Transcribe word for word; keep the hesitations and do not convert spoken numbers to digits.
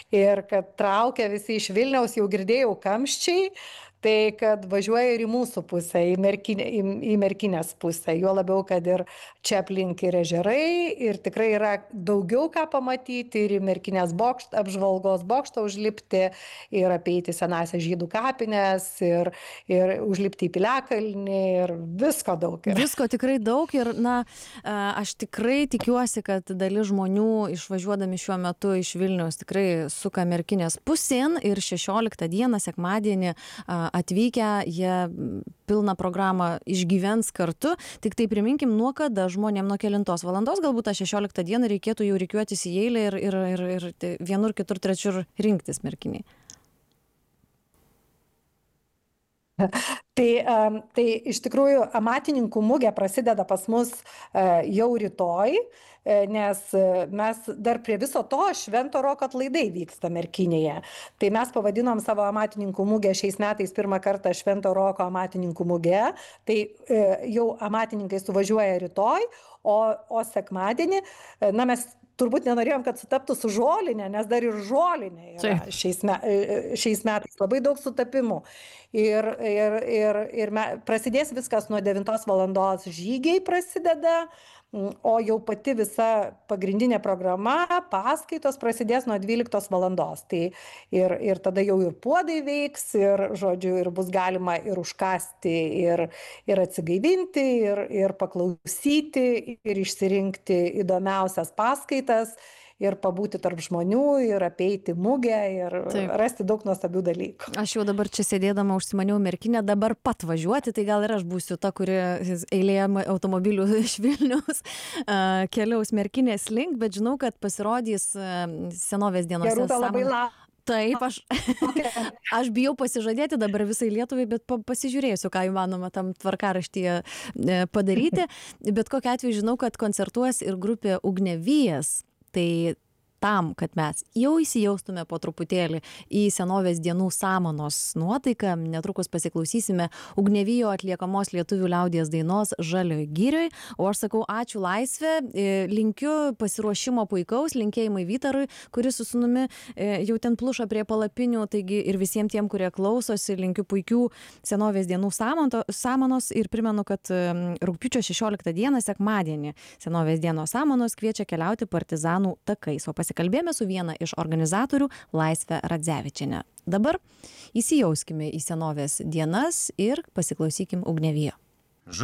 ir kad traukia visi iš Vilniaus, jau girdėjau kamščiai, tai kad važiuoja ir į mūsų pusę, į, merkinę, į, į merkinės pusę. Juo labiau, kad ir čia aplink ir ežerai, ir tikrai yra daugiau ką pamatyti, ir į merkinės bokštą, apžvalgos bokštą užlipti, ir apeiti senąsias žydų kapines, ir, ir užlipti į Piliakalnį, ir visko daug yra. Visko tikrai daug ir, na, aš tikrai tikiuosi, kad dalis žmonių išvažiuodami šiuo metu iš Vilniaus tikrai suka merkinės pusėn ir šešioliktą dieną, sekmadienį, atvykę, jie pilną programą išgyvens kartu. Tik tai priminkim, nuo kada žmonėm nuo kelintos valandos, galbūt tą šešioliktą dieną reikėtų jau rikiuotis į eilę ir, ir, ir, ir vienur, kitur, trečiur rinktis merkiniai. Tai, tai iš tikrųjų amatininkų mugė prasideda pas mus jau rytoj, nes mes dar prie viso to Švento Roko atlaidai vyksta Merkinėje. Tai mes pavadinom savo amatininkų mugę šiais metais pirmą kartą Švento Roko amatininkų mugė. Tai jau amatininkai suvažiuoja rytoj, o, o sekmadienį, na mes turbūt nenorėjom, kad sutaptų su žolinė, nes dar ir žolinė yra šiais, me, šiais metais. Labai daug sutapimų. Ir, ir, ir, ir me, prasidės viskas nuo devintos valandos, žygiai prasideda, o jau pati visa pagrindinė programa, paskaitos prasidės nuo dvyliktos valandos. Tai ir, ir tada jau ir puodai veiks, ir, žodžiu, ir bus galima ir užkasti, ir, ir atsigaivinti, ir, ir paklausyti, ir išsirinkti įdomiausias paskaitas, ir pabūti tarp žmonių, ir apeiti mugę, ir Taip. Rasti daug nuostabių dalykų. Aš jau dabar čia sėdėdama užsimaniau Merkinę dabar pat važiuoti, tai gal ir aš būsiu ta, kuri eilėje automobilių iš Vilniaus uh, keliaus Merkinės link, bet žinau, kad pasirodys uh, senovės dienose. Gerūta, labai la... Taip, aš, aš bijau pasižadėti dabar visai Lietuvai, bet pasižiūrėsiu, ką įmanoma tam tvarkaraštyje padaryti. Bet kokiu atveju žinau, kad koncertuos ir grupė Ugnevijas. Tai tam, kad mes jau įsijaustume po truputėlį į senovės dienų samanos nuotaiką, netrukus pasiklausysime Ugnevijo atliekamos lietuvių liaudies dainos Žalioj girioj, o aš sakau ačiū Laisvė, linkiu pasiruošimo puikaus, linkėjimai Vytarui, kuris su sūnumi jau ten pluša prie palapinių, taigi ir visiems tiem, kurie klausosi, linkiu puikių senovės dienų samanto, samanos ir primenu, kad rugpjūčio šešioliktą dieną, sekmadienį, senovės dienos samanos kviečia keliauti partizanų takais, o pasikalbėjome su viena iš organizatorių Laisve Radzevičiene. Dabar įsijauskime į senovės dienas ir pasiklausykim Ugnevijo.